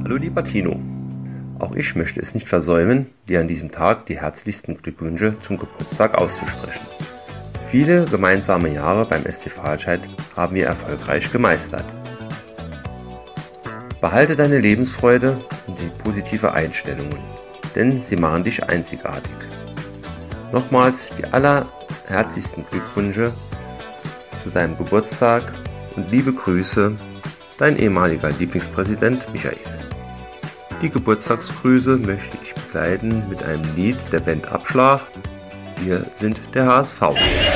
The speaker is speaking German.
Hallo lieber Tino, auch ich möchte es nicht versäumen, dir an diesem Tag die herzlichsten Glückwünsche zum Geburtstag auszusprechen. Viele gemeinsame Jahre beim SC Fahlscheid haben wir erfolgreich gemeistert. Behalte deine Lebensfreude und die positive Einstellungen, denn sie machen dich einzigartig. Nochmals die allerherzlichsten Glückwünsche zu deinem Geburtstag und liebe Grüße, dein ehemaliger Lieblingspräsident Michael. Die Geburtstagsgrüße möchte ich begleiten mit einem Lied der Band Abschlag. Wir sind der HSV.